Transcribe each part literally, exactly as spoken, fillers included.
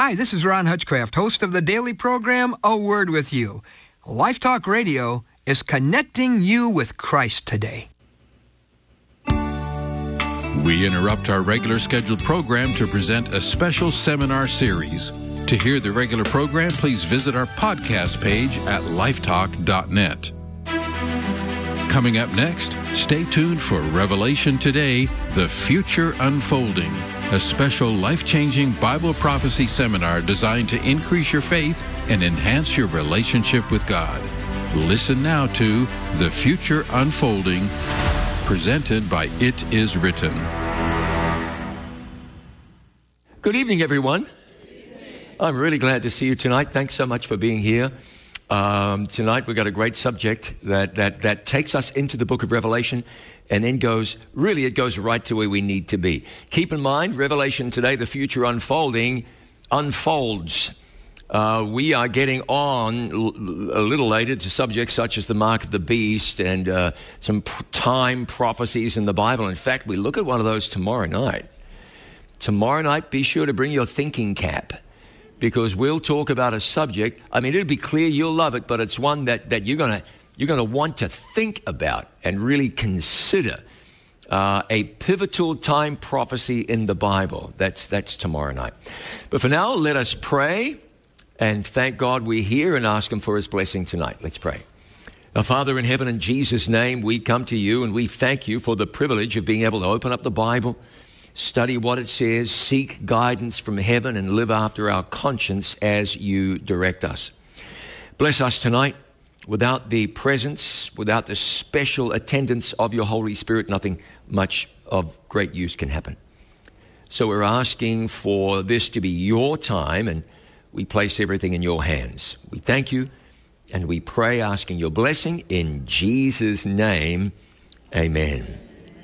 Hi, this is Ron Hutchcraft, host of the daily program, A Word With You. Life Talk Radio is connecting you with Christ today. We interrupt our regular scheduled program to present a special seminar series. To hear the regular program, please visit our podcast page at lifetalk dot net. Coming up next, stay tuned for Revelation Today, The Future Unfolding, a special life-changing Bible prophecy seminar designed to increase your faith and enhance your relationship with God. Listen now to The Future Unfolding, presented by It Is Written. Good evening, everyone. I'm really glad to see you tonight. Thanks so much for being here. Um, tonight we've got a great subject that, that, that takes us into the book of Revelation and then goes, really it goes right to where we need to be. Keep in mind, Revelation today, the future unfolding, unfolds. Uh, we are getting on l- a little later to subjects such as the mark of the beast and uh, some p- time prophecies in the Bible. In fact, we look at one of those tomorrow night. Tomorrow night, be sure to bring your thinking cap, because we'll talk about a subject. I mean, it'll be clear you'll love it, but it's one that, that you're gonna you're gonna want to think about and really consider. Uh, a pivotal time prophecy in the Bible. That's that's tomorrow night. But for now, let us pray and thank God we're here and ask Him for His blessing tonight. Let's pray. Our Father in heaven, in Jesus' name, we come to you and we thank you for the privilege of being able to open up the Bible, study what it says, seek guidance from heaven, and live after our conscience as you direct us. Bless us tonight. Without the presence, without the special attendance of your Holy Spirit, nothing much of great use can happen. So we're asking for this to be your time, and we place everything in your hands. We thank you, and we pray asking your blessing in Jesus' name. Amen.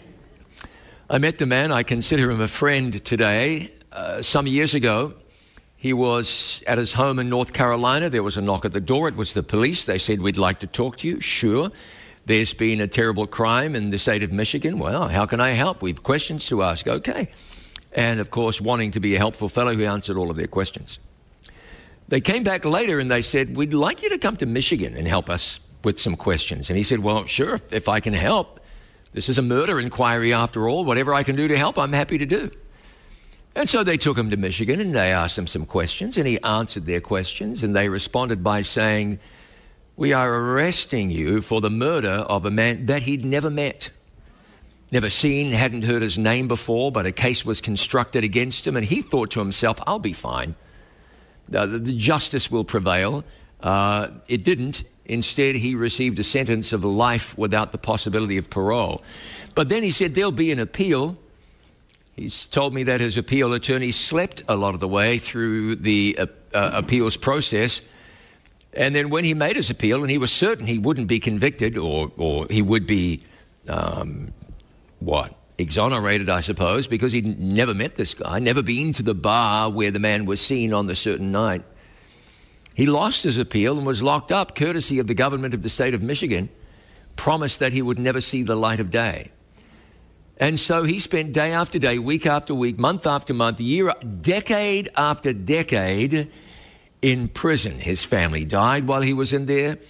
I met the man, I consider him a friend today. Uh, some years ago, he was at his home in North Carolina. There was a knock at the door. It was the police. They said, we'd like to talk to you. Sure. There's been a terrible crime in the state of Michigan. Well, how can I help? We've questions to ask. Okay. And of course, wanting to be a helpful fellow, he answered all of their questions. They came back later and they said, we'd like you to come to Michigan and help us with some questions. And he said, well, sure, if, if I can help. This is a murder inquiry after all. Whatever I can do to help, I'm happy to do. And so they took him to Michigan and they asked him some questions and he answered their questions, and they responded by saying, we are arresting you for the murder of a man that he'd never met, never seen, hadn't heard his name before, but a case was constructed against him, and he thought to himself, I'll be fine. Uh, the, the justice will prevail. Uh, it didn't. Instead, he received a sentence of life without the possibility of parole. But then he said there'll be an appeal. He's told me that his appeal attorney slept a lot of the way through the uh, uh, appeals process. And then when he made his appeal, and he was certain he wouldn't be convicted, or, or he would be, um, what, exonerated, I suppose, because he'd never met this guy, never been to the bar where the man was seen on the certain night. He lost his appeal and was locked up, courtesy of the government of the state of Michigan, promised that he would never see the light of day. And so he spent day after day, week after week, month after month, year, decade after decade in prison. His family died while he was in there.